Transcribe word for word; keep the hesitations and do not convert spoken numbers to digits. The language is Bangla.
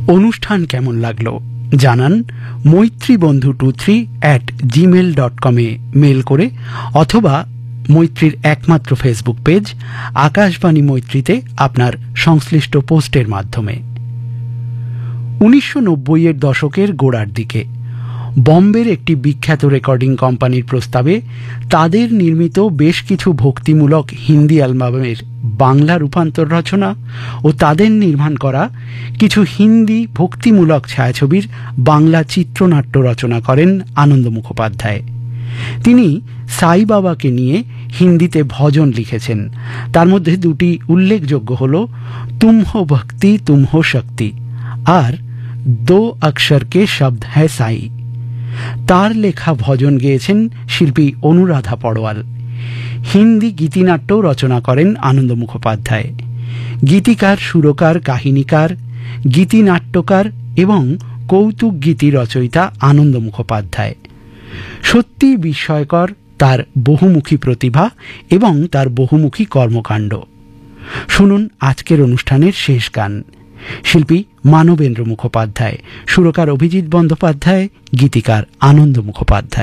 অনুষ্ঠান কেমন লাগলো জানান মৈত্রী বন্ধু two three at Gmail dot কমে মেল করে অথবা মৈত্রীর একমাত্র ফেসবুক পেজ আকাশবাণী মৈত্রীতে আপনার সংশ্লিষ্ট পোস্টের মাধ্যমে। উনিশশো নব্বই এর দশকের গোড়ার দিকে বম্বের একটি বিখ্যাত রেকর্ডিং কোম্পানির প্রস্তাবে তাদের নির্মিত বেশ কিছু ভক্তিমূলক হিন্দি অ্যালবামের বাংলা রূপান্তর রচনা ও তাদের নির্মাণ করা কিছু হিন্দি ভক্তিমূলক ছায়াছবির বাংলা চিত্রনাট্য রচনা করেন আনন্দ মুখোপাধ্যায়। তিনি সাই বাবাকে নিয়ে হিন্দিতে ভজন লিখেছেন। তার মধ্যে দুটি উল্লেখযোগ্য হল তুম হো ভক্তি তুম হো শক্তি আর দো অক্ষর কে শব্দ হ্যায় সাই। তার লেখা ভজন গেয়েছেন শিল্পী অনুরাধা পড়োয়াল। হিন্দি গীতিনাট্য রচনা করেন আনন্দ মুখোপাধ্যায়। গীতিকার, সুরকার, কাহিনীকার, গীতিনাট্যকার এবং কৌতুক গীতি রচয়িতা আনন্দ মুখোপাধ্যায়। সত্যি বিস্ময়কর তার বহুমুখী প্রতিভা এবং তার বহুমুখী কর্মকাণ্ড। শুনুন আজকের অনুষ্ঠানের শেষ গান। শিল্পী মানবেন্দ্র মুখোপাধ্যায়, সুরকার অভিজিৎ বন্দ্যোপাধ্যায়, গীতিকার আনন্দ মুখোপাধ্যায়।